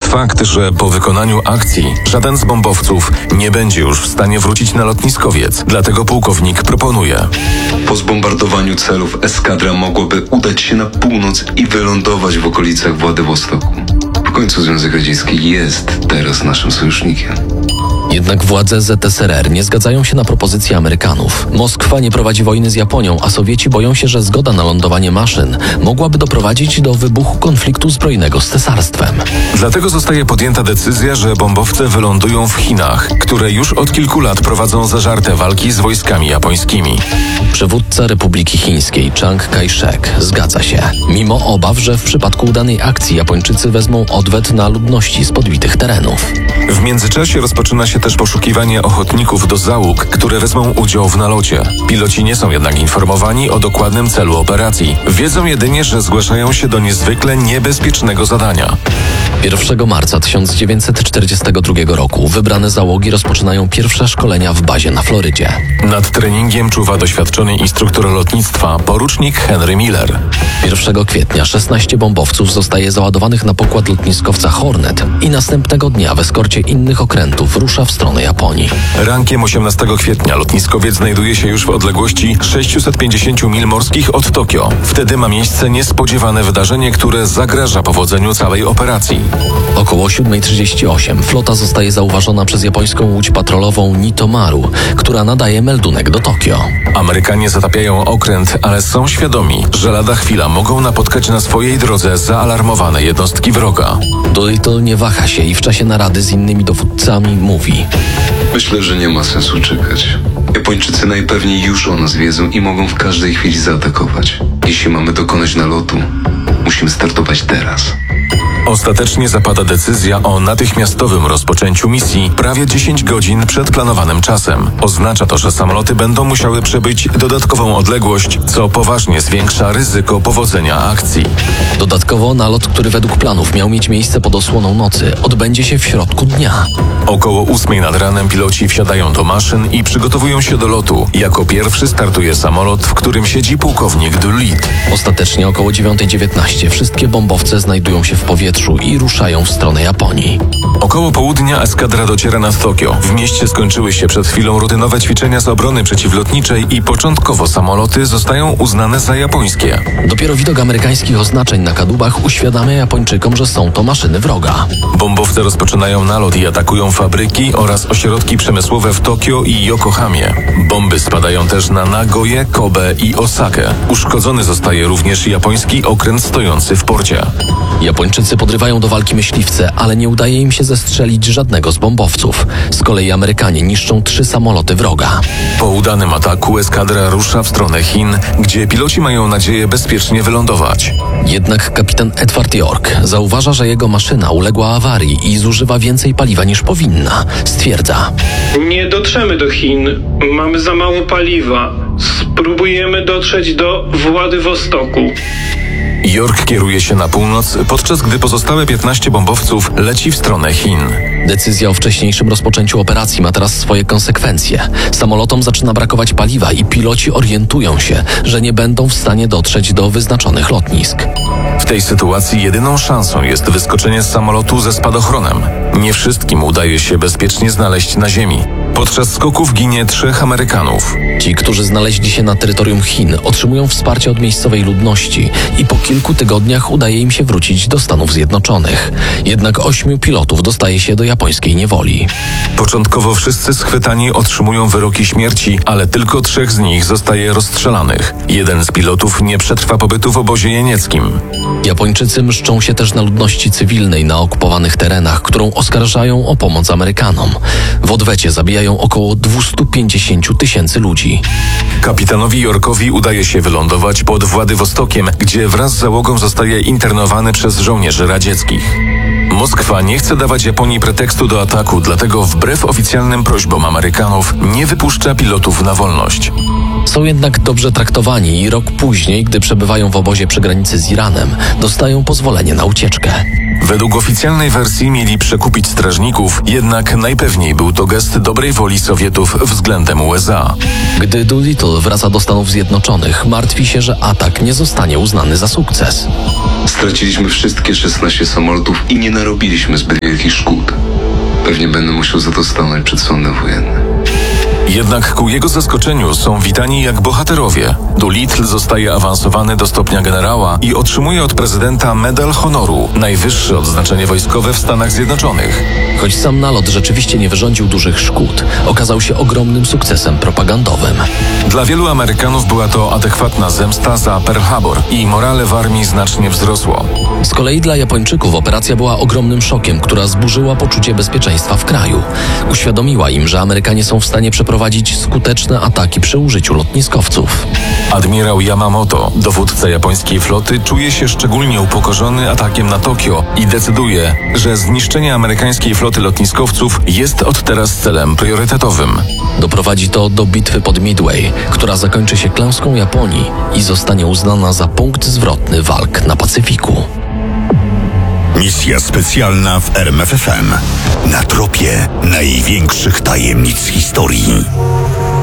fakt, że po wykonaniu akcji żaden z bombowców nie będzie już w stanie wrócić na lotniskowiec. Dlatego pułkownik proponuje: Po zbombardowaniu celów eskadra mogłaby udać się na północ i wylądować w okolicach Władywostoku. W końcu Związek Radziecki jest teraz naszym sojusznikiem. Jednak władze ZSRR nie zgadzają się na propozycje Amerykanów. Moskwa nie prowadzi wojny z Japonią, a Sowieci boją się, że zgoda na lądowanie maszyn mogłaby doprowadzić do wybuchu konfliktu zbrojnego z cesarstwem. Dlatego zostaje podjęta decyzja, że bombowce wylądują w Chinach, które już od kilku lat prowadzą zażarte walki z wojskami japońskimi. Przywódca Republiki Chińskiej Chiang Kai-shek zgadza się, mimo obaw, że w przypadku udanej akcji Japończycy wezmą odwet na ludności z podbitych terenów. W międzyczasie rozpoczyna się też poszukiwanie ochotników do załóg, które wezmą udział w nalocie. Piloci nie są jednak informowani o dokładnym celu operacji. Wiedzą jedynie, że zgłaszają się do niezwykle niebezpiecznego zadania. 1 marca 1942 roku wybrane załogi rozpoczynają pierwsze szkolenia w bazie na Florydzie. Nad treningiem czuwa doświadczony instruktor lotnictwa, porucznik Henry Miller. 1 kwietnia 16 bombowców zostaje załadowanych na pokład lotniskowca Hornet i następnego dnia w eskorcie innych okrętów rusza w stronę Japonii. Rankiem 18 kwietnia lotniskowiec znajduje się już w odległości 650 mil morskich od Tokio. Wtedy ma miejsce niespodziewane wydarzenie, które zagraża powodzeniu całej operacji. Około 7:38 flota zostaje zauważona przez japońską łódź patrolową Nitomaru, która nadaje meldunek do Tokio. Amerykanie zatapiają okręt, ale są świadomi, że lada chwila mogą napotkać na swojej drodze zaalarmowane jednostki wroga. Doolittle nie waha się i w czasie narady z innymi dowódcami mówi: Myślę, że nie ma sensu czekać. Japończycy najpewniej już o nas wiedzą i mogą w każdej chwili zaatakować. Jeśli mamy dokonać nalotu, musimy startować teraz. Ostatecznie zapada decyzja o natychmiastowym rozpoczęciu misji prawie 10 godzin przed planowanym czasem. Oznacza to, że samoloty będą musiały przebyć dodatkową odległość, co poważnie zwiększa ryzyko powodzenia akcji. Dodatkowo nalot, który według planów miał mieć miejsce pod osłoną nocy, odbędzie się w środku dnia. Około 8 nad ranem piloci wsiadają do maszyn i przygotowują się do lotu. Jako pierwszy startuje samolot, w którym siedzi pułkownik Doolittle. Ostatecznie około 9:19 wszystkie bombowce znajdują się w powietrzu i ruszają w stronę Japonii. Około południa eskadra dociera nad Tokio. W mieście skończyły się przed chwilą rutynowe ćwiczenia z obrony przeciwlotniczej i początkowo samoloty zostają uznane za japońskie. Dopiero widok amerykańskich oznaczeń na kadłubach uświadamia Japończykom, że są to maszyny wroga. Bombowce rozpoczynają nalot i atakują fabryki oraz ośrodki przemysłowe w Tokio i Yokohamie. Bomby spadają też na Nagoję, Kobe i Osakę. Uszkodzony zostaje również japoński okręt stojący w porcie. Japończycy podrywają do walki myśliwce, ale nie udaje im się zestrzelić żadnego z bombowców. Z kolei Amerykanie niszczą 3 samoloty wroga. Po udanym ataku eskadra rusza w stronę Chin, gdzie piloci mają nadzieję bezpiecznie wylądować. Jednak kapitan Edward York zauważa, że jego maszyna uległa awarii i zużywa więcej paliwa niż powinna. Stwierdza: Nie dotrzemy do Chin. Mamy za mało paliwa. Spróbujemy dotrzeć do Władywostoku. York kieruje się na północ, podczas gdy pozostałe 15 bombowców leci w stronę Chin. Decyzja o wcześniejszym rozpoczęciu operacji ma teraz swoje konsekwencje. Samolotom zaczyna brakować paliwa i piloci orientują się, że nie będą w stanie dotrzeć do wyznaczonych lotnisk. W tej sytuacji jedyną szansą jest wyskoczenie z samolotu ze spadochronem. Nie wszystkim udaje się bezpiecznie znaleźć na ziemi. Podczas skoków ginie 3 Amerykanów. Ci, którzy znaleźli się na terytorium Chin, otrzymują wsparcie od miejscowej ludności i po kilku tygodniach udaje im się wrócić do Stanów Zjednoczonych. Jednak 8 pilotów dostaje się do japońskiej niewoli. Początkowo wszyscy schwytani otrzymują wyroki śmierci, ale tylko 3 z nich zostaje rozstrzelanych. Jeden z pilotów nie przetrwa pobytu w obozie jenieckim. Japończycy mszczą się też na ludności cywilnej na okupowanych terenach, którą oskarżają o pomoc Amerykanom. W odwecie zabijają około 250 000 ludzi. Kapitanowi Yorkowi udaje się wylądować pod Władywostokiem, gdzie wraz z załogą zostaje internowany przez żołnierzy radzieckich. Moskwa nie chce dawać Japonii pretekstu do ataku, dlatego wbrew oficjalnym prośbom Amerykanów nie wypuszcza pilotów na wolność. Są jednak dobrze traktowani i rok później, gdy przebywają w obozie przy granicy z Iranem, dostają pozwolenie na ucieczkę. Według oficjalnej wersji mieli przekupić strażników, jednak najpewniej był to gest dobrej woli Sowietów względem USA. Gdy Doolittle wraca do Stanów Zjednoczonych, martwi się, że atak nie zostanie uznany za sukces. Straciliśmy wszystkie 16 samolotów i nie narobiliśmy zbyt wielkich szkód. Pewnie będę musiał za to stanąć przed sądem wojennym. Jednak ku jego zaskoczeniu są witani jak bohaterowie. Doolittle zostaje awansowany do stopnia generała i otrzymuje od prezydenta Medal Honoru, najwyższe odznaczenie wojskowe w Stanach Zjednoczonych. Choć sam nalot rzeczywiście nie wyrządził dużych szkód, okazał się ogromnym sukcesem propagandowym. Dla wielu Amerykanów była to adekwatna zemsta za Pearl Harbor i morale w armii znacznie wzrosło. Z kolei dla Japończyków operacja była ogromnym szokiem, która zburzyła poczucie bezpieczeństwa w kraju. Uświadomiła im, że Amerykanie są w stanie przeprowadzić skuteczne ataki przy użyciu lotniskowców. Admirał Yamamoto, dowódca japońskiej floty, czuje się szczególnie upokorzony atakiem na Tokio i decyduje, że zniszczenie amerykańskiej floty lotniskowców jest od teraz celem priorytetowym. Doprowadzi to do bitwy pod Midway, która zakończy się klęską Japonii i zostanie uznana za punkt zwrotny walk na Pacyfiku. Misja specjalna w RMFFM. Na tropie największych tajemnic historii.